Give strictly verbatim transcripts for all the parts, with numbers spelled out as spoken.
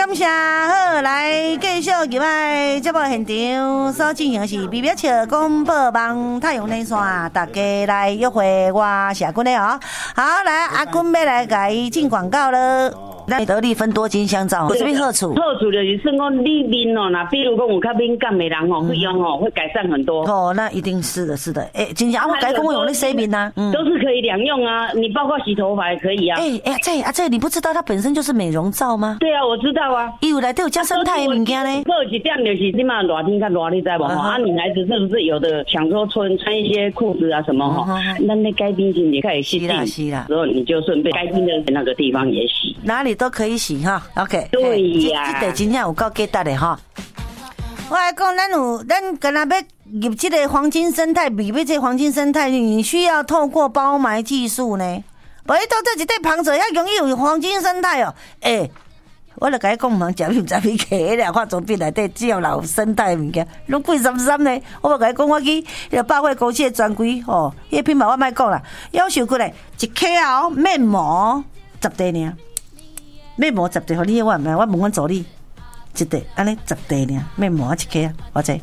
感谢，好来继续入来节目现场所进行的是美美笑广播网太阳能线，大家来约会我是阿君的哦。好，来阿君要来给进广告了。咱得力芬多金香皂有什么好处？ 好处就是算讲你面哦，那比如讲有较敏感的人哦，会用哦，会改善很多。 哦，那一定是的，是的。哎，真正我改讲我用那洗面呐， 嗯，都是可以两用啊。你包括洗头发也可以啊。 哎哎，这啊这你不知道它本身就是美容皂吗？ 对啊，我知道啊。 伊有内底有加生态的物件呢。 还有一点就是你嘛热天较热，你知无？啊，女孩子是不是有的想说穿穿一些裤子啊什么哈？那那该冰型也可以洗净， 是啦， 然后你就顺便该冰的那个地方也洗， 哪里都可以洗哈。OK， 对呀， 这这真正有够价值的哈。我来讲，咱有咱跟那要入这个黄金生态，比比这黄金生态，你需要透过包埋技术呢。无你到这一块旁者，遐容易有黄金生态哦。诶、欸，我就甲你讲，唔通食面食面起啦，化妆品内底只有老生态物件，拢贵三三呢。我无甲你讲，我去迄个百货公司的专柜哦，迄个品牌我莫讲啦，要求过来一克哦面膜十块尔。面膜十块，互你我唔係，我问阮助理，一块安尼十块呢，面膜一克啊，我知，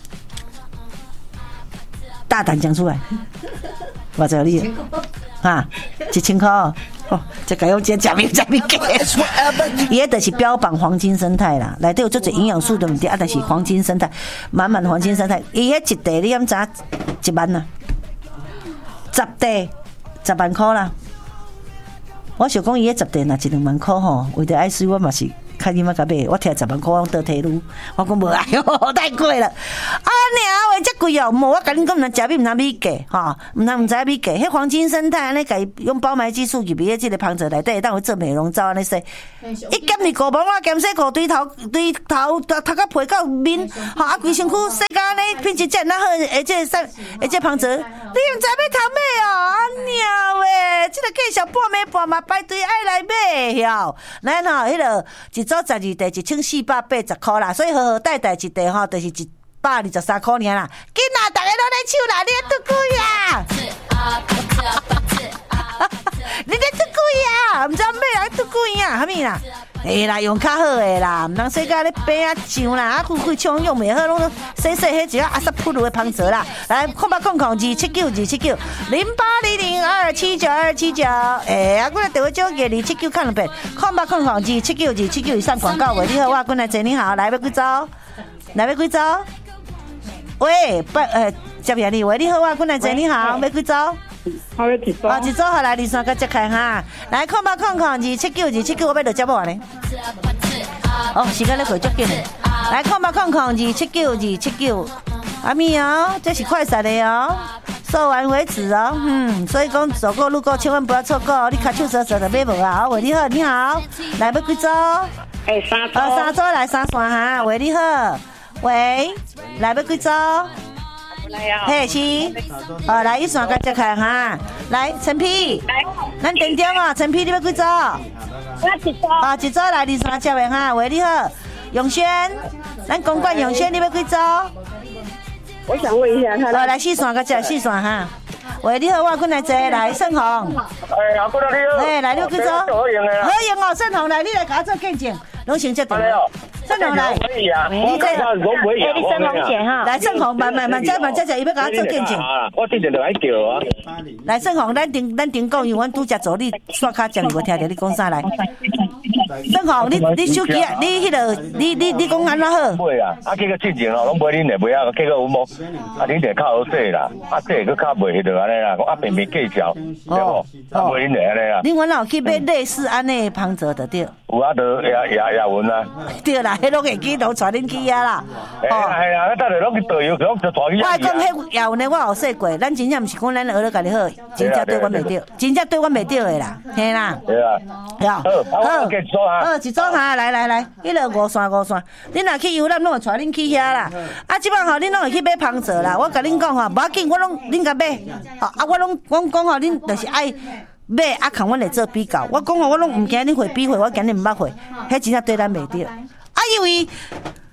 大胆讲出来，我知你，哈，一千块哦，哦，这个用这假面假面给，伊迄就是标榜黄金生态啦，内底有足侪营养素的问题，啊，但是黄金生态，满满的黄金生态，伊迄一块你敢知一万啊，十块十万块啦。我想讲，伊迄十块若一两万块吼，为着爱水，我嘛是看你妈甲买，我摕十万块我倒提路，我讲无爱哟，太贵了。啊娘，为遮贵哦，无我甲恁讲，毋通食米，毋通米价，吼，毋通毋知米价。迄黄金生态安尼，甲伊用包埋技术入去即个芳泽内底，当有做美容皂安尼洗。一减二个毛，我减洗裤，对头对头头头壳皮到面，吼啊，规身躯洗甲安尼品质遮那好，而且上而且芳泽，你毋知要通买哦，啊娘喂，即个计小半暝半嘛排队爱来买哟。咱吼迄个一组十二袋一千四百八十块啦，所以好好带带一袋吼，就是一百二十三块尔啦。紧啦，大家拢来抢啦，你咧拄几啊？你咧拄几啊？毋知买来拄几啊？啥物啦？哎啦，用较好诶啦，毋通洗甲咧白啊上啦，啊开开枪用袂好，拢洗洗迄一个阿萨普鲁的芳泽啦。来，空八空空二七九二七九零八零零二七九二七九。哎，啊，我来电话叫个二七九看两遍，空八空空二七九二七九以上广告。喂，你好，我过来坐，你好，来要几组？来要几组？喂，不，呃，接下你，喂，你好，我过来坐，你好，要几组？ 好一组， 啊，一组好来，二三个接开哈。来，空八空空二七九二七九，我要落接无呢？哦，时间咧过足紧的。来，空八空空二七九二七九，阿咪哦，这是快闪的哦，售完为止哦。嗯，所以讲走过路过千万不要错过哦，你卡手舌舌的买无啊？喂，你好，你好，来要几组？ 哎，三组。哦， 三组来三线哈。喂，你好，喂，来要几组？嘿是，哦来一线甲接开哈，来陈皮，咱店长哦，陈皮你要几组？ 我一组。 啊一组来二三接的哈，喂你好，永轩，咱公馆永轩你要几组？ 我想问一下他。 哦来四线甲接四线哈，喂你好，我过来坐来盛宏。 哎，阿哥你好。 哎来你要几组？ 合影的。 合影哦，盛宏来，你来甲我做见证，拢先接电话。盛宏来， 可以啊， 你这， 哎， 你盛宏姐哈， 来盛宏慢慢慢再慢再再，伊要甲我做见证。 我之前就爱叫啊。 来盛宏，咱顶咱顶讲，因为阮拄则做你刷卡讲，无听着你讲啥来。盛宏，你你手机啊，你迄个你你你讲安怎好？ 买啊，啊这个之前吼，拢买恁的买啊，结果有无？啊恁的较好势啦，啊这个较袂迄个安尼啦，讲啊平平计较，对无？啊买恁的安尼啦。 恁原来有去买类似安尼芳泽的对？ 有啊，就亚亚亚文啊。 对啦，迄拢会记录传恁去啊啦。 哎呀哎呀，咱就拢去导游，拢就带去。 我讲迄亚文的，我有说过，咱真正毋是讲咱学了家己好，真正对阮袂着，真正对阮袂着的啦，嘿啦。 对啊。 好， 好，好，一组哈。 好，一组哈，来来来，迄个五线五线，恁若去游览，拢会带恁去遐啦。啊，即摆吼，恁拢会去买芳泽啦。我甲恁讲吼，无要紧，我拢恁甲买。吼啊，我拢我讲吼，恁就是爱。买啊，看阮来做比较。我讲吼，我拢毋惊恁会比会，我惊恁毋捌会，迄真正对咱袂着。啊，因为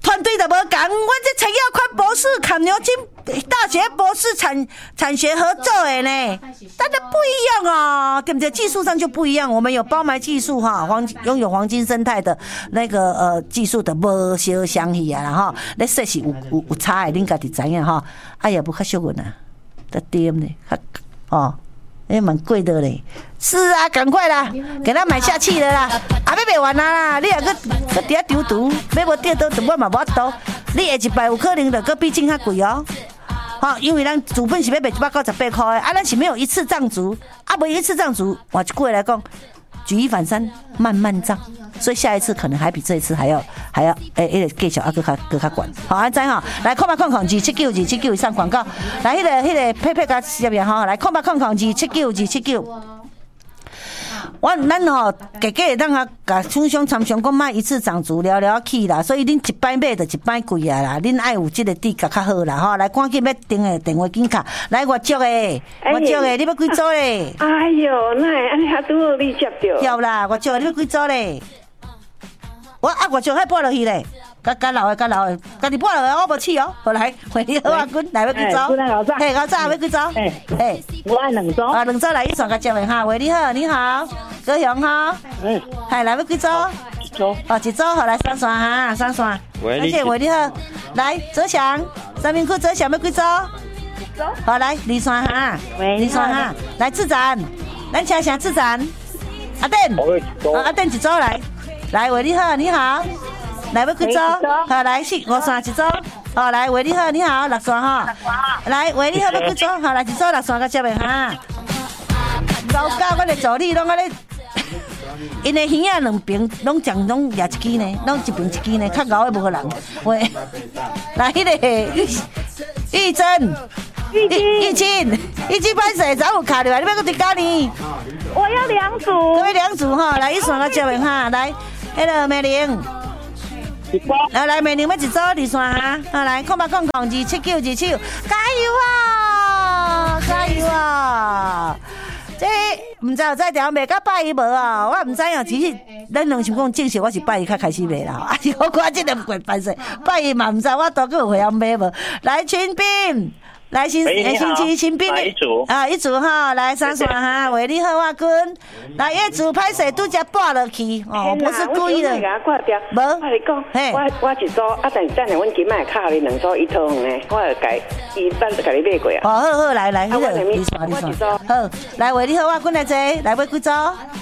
团队都无共，我这陈耀宽博士、坎牛津大学博士产产学合作的呢，大家不一样啊，对不对？技术上就不一样，我们有包埋技术哈，黄拥有黄金生态的那个呃技术的无相相似啊哈，那说是有有有差的，恁家己知影哈。哎呀，不较俗文啊，得点呢，哦。哎，蛮贵的嘞！是啊，赶快啦，给他买下去了啦！啊，要卖完啦，你也搁搁底下丢毒，买无钓到，我嘛无多。你下一摆有可能就搁比进较贵哦。好，因为咱主本是要卖一百九十八块的，啊，咱是没有一次涨足，啊，无一次涨足，我就过来讲，举一反三，慢慢涨。所以下一次可能还比这一次还要还要诶，诶、欸，继续啊，搁较搁较悬。好，安知哈？来，空八空空二七九二七九以上广告。来，迄、那个迄、那个佩佩甲下面哈，来空八空空二七九二七九。我咱吼，家家会当啊，甲厂商参详讲，莫一次涨足了了去啦。所以恁一摆买就一摆贵啊啦，恁爱有这个底价较好啦吼。来，赶紧要订诶电话紧卡，来我接诶，我接诶，你要几组咧？ 哎哟，那安尼还拄好你接着。 有啦，我接你要几组咧？我啊，我就还拨落去咧，甲甲老诶，甲老诶，家己拨落来，我无去哦。后来回你好啊，君来要几组？嘿，我早要几组？嘿， 我爱两组。 啊，两组来一双甲接诶哈。喂，你好，你好，高雄哈。嗯。嗨，来要几组？ 一组。 哦，一组，好来三双哈，三双。喂，你好。喂，你好，来泽祥，三明裤泽祥要几组？一组。好来，二双哈。喂，二双哈。来自展，咱请啥自展？阿邓。阿邓一组来。来，喂，你好，你好，来要几组？好，来四五双一组。好，来，喂，你好，你好，六双哈。来，喂，你好，要几组？好，来一组六双甲接的哈。糟糕，我的助理拢安尼，因的耳仔两边拢将拢举一支呢，拢一边一支呢，较高的无人。喂，来，迄个玉玉珍。玉清，玉清，玉清拍摄早有卡掉，你要搁伫家呢？ 我要两组， 各位两组哈，来一双甲接的哈，来。Hello， 美玲，来来，美玲要一组二双哈，啊来，空八空空二七九二七，加油啊，加油啊！这唔知有在条卖甲拜伊无啊？我唔知影，其实咱拢想讲正式，我是拜伊较开始卖啦。啊，我看这个不过办事，拜伊嘛唔知我多个会晓买无？来，群兵。来星星期新兵的啊，一组哈，来三双哈，喂，你好，我君，来一组拍摄拄只拨落去，哦，不是故意的，无， 我你讲，我我一组啊，但等下阮今麦卡你两组一套呢，我会改，伊等就甲你买过啊。 哦，好好，来来，迄个二双二双，好，来喂，你好，我君来坐，来买几组？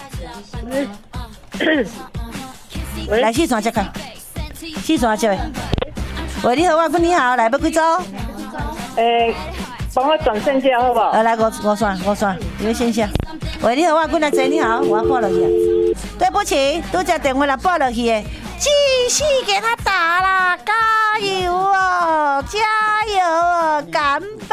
来四双只看，四双只，喂，你好，我君你好，来买几组？ 诶，帮我转线下好不好？ 呃，来五五双五双，你们线下。喂，你好，我过来坐，你好，我要拨落去。对不起，都只电话来拨落去的，继续给他打啦，加油哦，加油哦，干